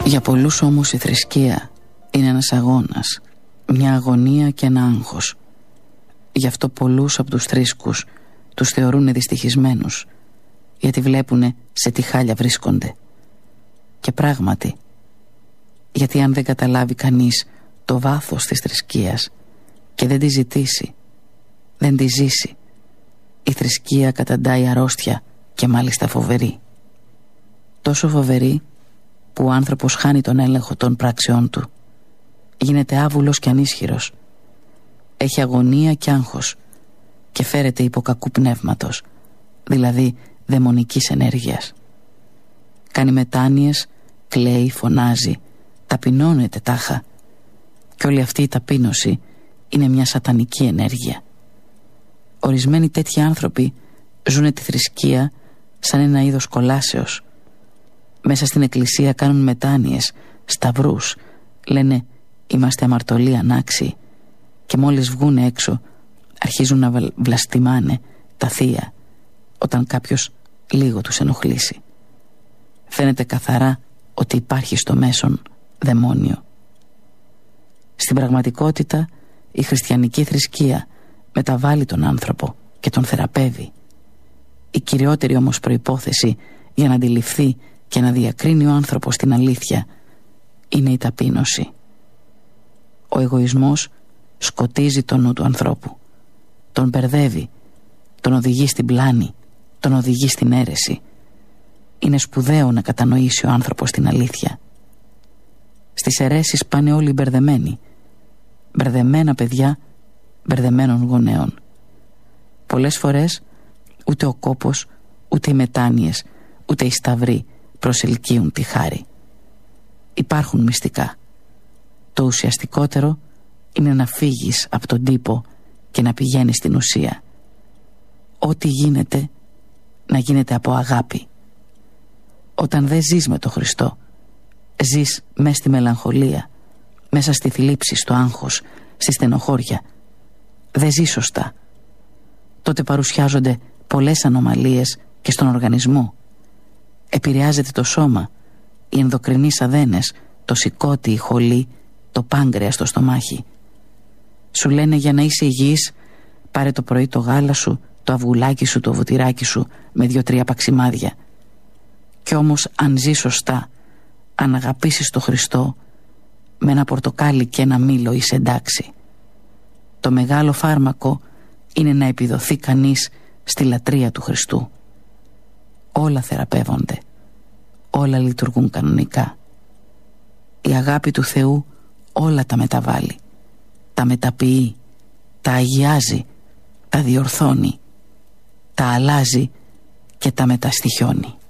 Για πολλούς όμως η θρησκεία είναι ένας αγώνας, μια αγωνία και ένα άγχος. Γι' αυτό πολλούς από τους θρήσκους τους θεωρούν δυστυχισμένους, γιατί βλέπουνε σε τι χάλια βρίσκονται. Και πράγματι, γιατί αν δεν καταλάβει κανείς το βάθος της θρησκείας και δεν τη ζητήσει, δεν τη ζήσει, η θρησκεία καταντάει αρρώστια και μάλιστα φοβερή. Τόσο φοβερή που ο άνθρωπος χάνει τον έλεγχο των πράξεών του, γίνεται άβουλος και ανίσχυρος, έχει αγωνία και άγχος και φέρεται υπό κακού πνεύματος, δηλαδή δαιμονικής ενέργειας. Κάνει μετάνοιες, κλαίει, φωνάζει, ταπεινώνεται τάχα, και όλη αυτή η ταπείνωση είναι μια σατανική ενέργεια. Ορισμένοι τέτοιοι άνθρωποι ζουνε τη θρησκεία σαν ένα είδος κολάσεως. Μέσα στην εκκλησία κάνουν μετάνοιες, σταυρούς, λένε είμαστε αμαρτωλοί ανάξιοι, και μόλις βγουν έξω αρχίζουν να βλαστημάνε τα θεία όταν κάποιος λίγο τους ενοχλήσει. Φαίνεται καθαρά ότι υπάρχει στο μέσον δαιμόνιο. Στην πραγματικότητα η χριστιανική θρησκεία μεταβάλλει τον άνθρωπο και τον θεραπεύει. Η κυριότερη όμως προϋπόθεση για να αντιληφθεί και να διακρίνει ο άνθρωπος την αλήθεια είναι η ταπείνωση. Ο εγωισμός σκοτίζει το νου του ανθρώπου, τον μπερδεύει, τον οδηγεί στην πλάνη, τον οδηγεί στην αίρεση. Είναι σπουδαίο να κατανοήσει ο άνθρωπος την αλήθεια. Στις αιρέσεις πάνε όλοι μπερδεμένοι, μπερδεμένα παιδιά μπερδεμένων γονέων. Πολλές φορές ούτε ο κόπος, ούτε οι μετάνοιες, ούτε οι σταυροί προσελκύουν τη χάρη. Υπάρχουν μυστικά. Το ουσιαστικότερο είναι να φύγεις από τον τύπο και να πηγαίνεις στην ουσία. Ό,τι γίνεται να γίνεται από αγάπη. Όταν δεν ζεις με τον Χριστό, ζεις μέσα στη μελαγχολία, μέσα στη θλίψη, στο άγχος, στη στενοχώρια. Δεν ζεις σωστά. Τότε παρουσιάζονται πολλές ανομαλίες και στον οργανισμό. Επηρεάζεται το σώμα, οι ενδοκρινείς αδένες, το σηκώτη, η χολή, το πάγκρεα στο στομάχι. Σου λένε για να είσαι υγιής, πάρε το πρωί το γάλα σου, το αυγουλάκι σου, το βουτυράκι σου με 2-3 παξιμάδια. Κι όμως αν ζεις σωστά, αν αγαπήσεις τον Χριστό, με ένα πορτοκάλι και ένα μήλο είσαι εντάξει. Το μεγάλο φάρμακο είναι να επιδοθεί κανείς στη λατρεία του Χριστού. Όλα θεραπεύονται, όλα λειτουργούν κανονικά. Η αγάπη του Θεού όλα τα μεταβάλλει, τα μεταποιεί, τα αγιάζει, τα διορθώνει, τα αλλάζει και τα μεταστοιχιώνει.